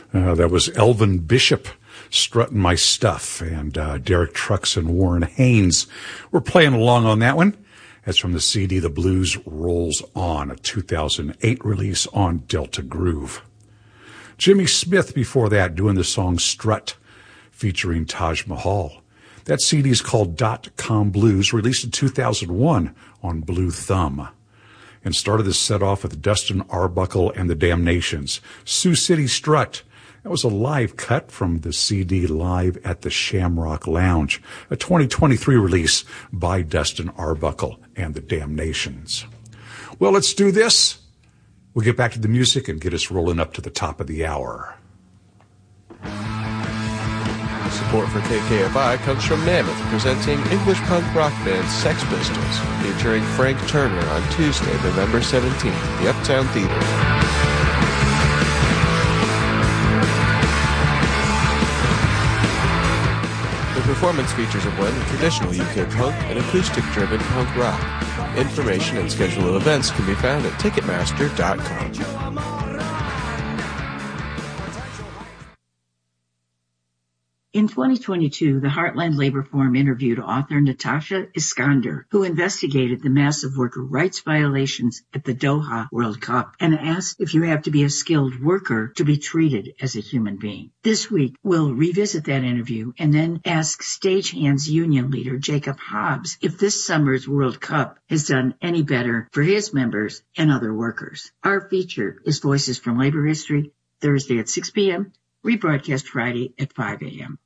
That was Elvin Bishop, Strutting My Stuff, and Derek Trucks and Warren Haynes were playing along on that one. That's from the CD The Blues Rolls On, a 2008 release on Delta Groove. Jimmy Smith before that doing the song Strut, featuring Taj Mahal. That CD is called .com Blues, released in 2001 on Blue Thumb. And started this set off with Dustin Arbuckle and the Damnations, Sioux City Strut. That was a live cut from the CD Live at the Shamrock Lounge, a 2023 release by Dustin Arbuckle and the Damnations. Well, let's do this. We'll get back to the music and get us rolling up to the top of the hour. Support for KKFI comes from Mammoth, presenting English punk rock band Sex Pistols, featuring Frank Turner on Tuesday, November 17th at the Uptown Theater. The performance features a blend of traditional UK punk and acoustic-driven punk rock. Information and schedule of events can be found at Ticketmaster.com. In 2022, the Heartland Labor Forum interviewed author Natasha Iskander, who investigated the massive worker rights violations at the Doha World Cup and asked if you have to be a skilled worker to be treated as a human being. This week, we'll revisit that interview and then ask Stagehands Union leader Jacob Hobbs if this summer's World Cup has done any better for his members and other workers. Our feature is Voices from Labor History, Thursday at 6 p.m., rebroadcast Friday at 5 a.m.